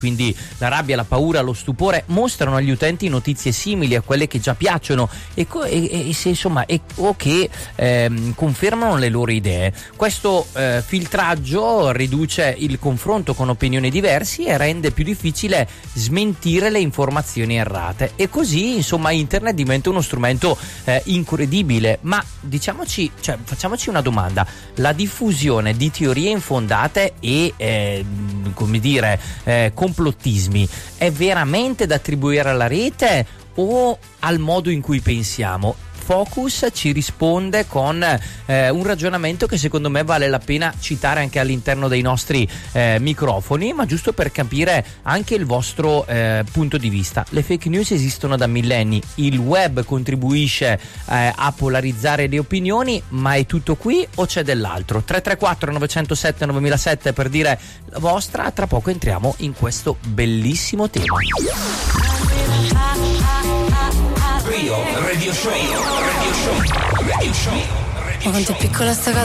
Quindi la rabbia, la paura, lo stupore mostrano agli utenti notizie simili a quelle che già piacciono o che confermano le loro idee. Questo filtraggio riduce il confronto con opinioni diverse e rende più difficile smentire le informazioni errate. E così, insomma, internet diventa uno strumento incredibile. Ma facciamoci una domanda: la diffusione di teorie infondate e complottismi è veramente da attribuire alla rete o al modo in cui pensiamo? Focus ci risponde con un ragionamento che secondo me vale la pena citare anche all'interno dei nostri microfoni, ma giusto per capire anche il vostro punto di vista. Le fake news esistono da millenni, il web contribuisce a polarizzare le opinioni, ma è tutto qui o c'è dell'altro? 334 907 9007 per dire la vostra. Tra poco entriamo in questo bellissimo tema. Radio Show. Ma quanto è piccola sta casa.